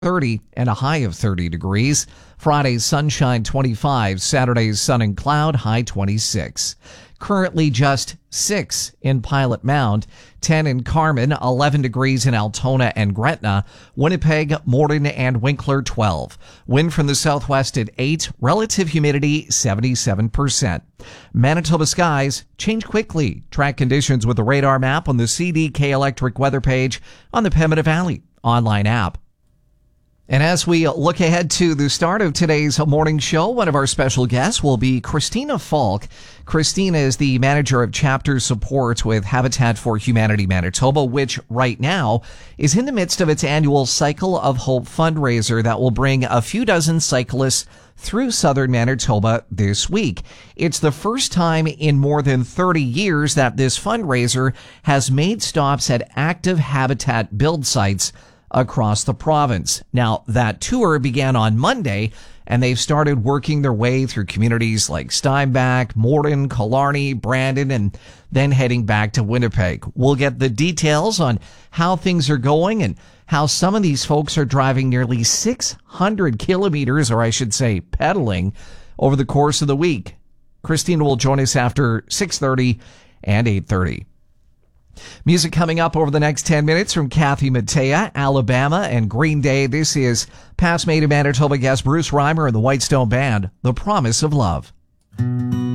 30 and a high of 30 degrees. Friday's sunshine 25, Saturday's sun and cloud, high 26. Currently just 6 in Pilot Mound, 10 in Carmen, 11 degrees in Altona and Gretna, Winnipeg, Morden, and Winkler 12. Wind from the southwest at 8, relative humidity 77%. Manitoba skies change quickly. Track conditions with the radar map on the CDK Electric weather page on the Pembina Valley online app. And as we look ahead to the start of today's morning show, one of our special guests will be Christina Falk. Christina is the manager of chapter support with Habitat for Humanity Manitoba, which right now is in the midst of its annual Cycle of Hope fundraiser that will bring a few dozen cyclists through southern Manitoba this week. It's the first time in more than 30 years that this fundraiser has made stops at active habitat build sites across the province. Now, that tour began on Monday, and they've started working their way through communities like Steinbach, Morden, Killarney, Brandon, and then heading back to Winnipeg. We'll get the details on how things are going and how some of these folks are driving nearly 600 kilometers, or I should say pedaling, over the course of the week. Christina will join us after 6:30 and 8:30. Music coming up over the next 10 minutes from Kathy Mattea, Alabama, and Green Day. This is past Made in Manitoba guest Bruce Reimer and the Whitestone Band, The Promise of Love.